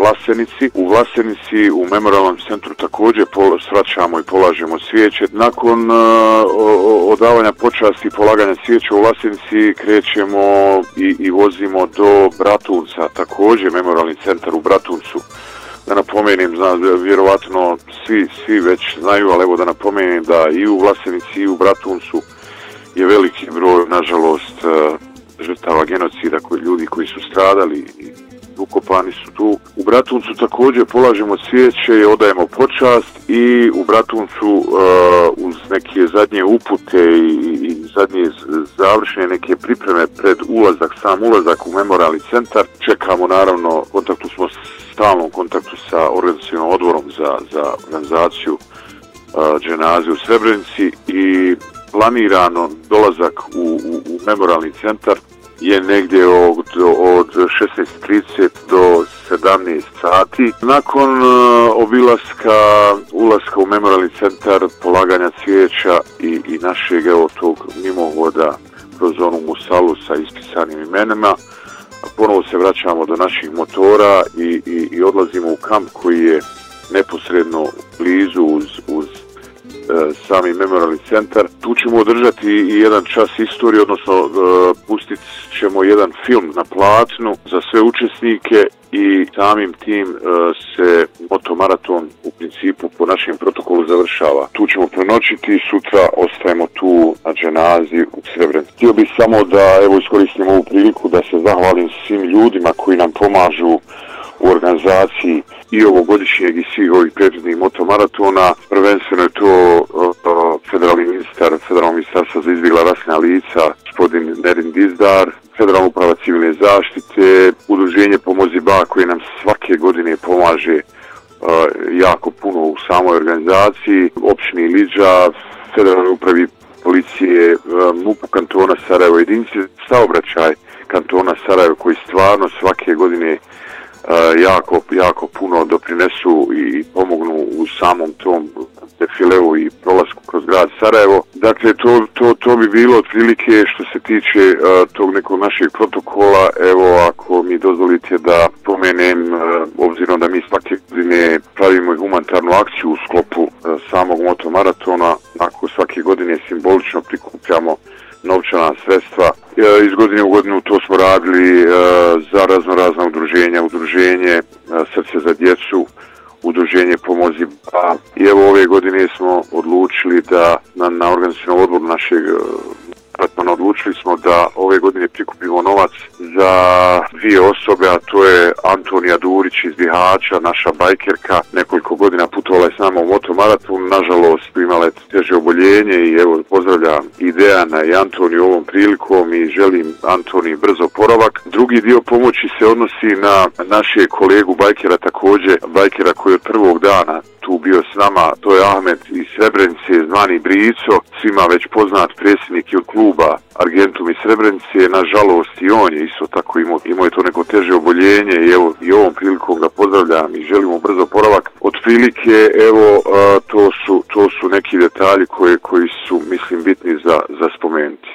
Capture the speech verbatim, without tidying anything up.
Vlasenici. U Vlasenici u memorijalnom centru također svraćamo i polažemo svijeće. Nakon uh, odavanja počasti i polaganja svijeće u Vlasenici krećemo i, i vozimo do Bratunca, također memorijalni centar u Bratuncu. Da napomenem, zna, vjerovatno svi, svi već znaju, ali evo da napomenem da i u Vlasenici i u Bratuncu je veliki broj, nažalost, žrtava genocida, koji, ljudi koji su stradali i ukopani su tu. U Bratuncu također polažemo svijeće i odajemo počast i u Bratuncu uh, uz neke zadnje upute i, i zadnje završene neke pripreme pred ulazak, sam ulazak u memorijalni centar, čekamo naravno, kontaktu smo stalnom kontaktu sa organizacionim odborom za, za organizaciju uh, dženaze u Srebrenici i planirano dolazak u, u, u memorijalni centar je negdje od, od šesnaest trideset do sedamnaest sati. Nakon uh, obilaska, ulaska u memorijalni centar, polaganja cvijeća i, i našeg evo tog mimohoda kroz onu musalu sa ispisanim imenima, ponovo se vraćamo do naših motora i, i, i odlazimo u kamp koji je neposredno blizu uz, uz sami memorijalni centar. Tu ćemo održati i jedan čas istorije, odnosno uh, pustit ćemo jedan film na platnu za sve učesnike i samim tim uh, se motomaraton u principu po našem protokolu završava. Tu ćemo prenoćiti i sutra ostajemo tu na dženazi u Srebrenici. Htio bih samo da evo iskoristim ovu priliku da se zahvalim svim ljudima koji nam pomažu u organizaciji i ovogodišnjeg i svih ovih prethodnih motomaratona. Prvenstveno je to uh, federalni ministar, federalno ministarstvo za izbjegla rasna lica, gospodin Nerin Dizdar, federalna uprava civilne zaštite, udruženje Pomozi Ba koje nam svake godine pomaže uh, jako puno u samoj organizaciji, općini Iliđa, federalnoj upravi policije, uh, MUP-u kantona Sarajevo, jedinice saobraćaj kantona Sarajevo koji stvarno svake godine Uh, jako, jako puno doprinesu i pomognu u samom tom defileu i prolasku kroz grad Sarajevo. Dakle, to, to, to bi bilo otprilike što se tiče uh, tog nekog našeg protokola. Evo, ako mi dozvolite da pomenem, uh, obzirom da mi svake godine pravimo i humanitarnu akciju u sklopu uh, samog motomaratona, ako svake godine simbolično prikupljamo novčana sredstva. Iz godine u godinu to smo radili uh, za razno razna udruženja, udruženje uh, Srce za djecu, udruženje Pomozi Ba. I evo ove godine smo odlučili da na, na organizacionom odboru našeg uh, odlučili smo da ove godine prikupimo novac za dvije osobe, a to je Antonija Durić iz Bihaća, naša bajkerka, nekoliko godina putovala je s nama u motomaratonu, nažalost imala je teže oboljenje i evo pozdravljam i Dejana i Antoniju ovom prilikom i želim Antoniji brzo oporavak. Drugi dio pomoći se odnosi na naše kolegu bajkera, također bajkera koji je od prvog dana tu bio s nama, to je Ahmed iz Srebrenice, zvani Brico, svima već poznat predsjednik od kluba Argentum iz Srebrenice. Nažalost i on je isto tako imao, imao je to neko teže oboljenje i evo i ovom prilikom ga pozdravljam i želimo brzo oporavak. Otprilike evo to su, to su neki detalji koje, koji su mislim bitni za, za spomenuti.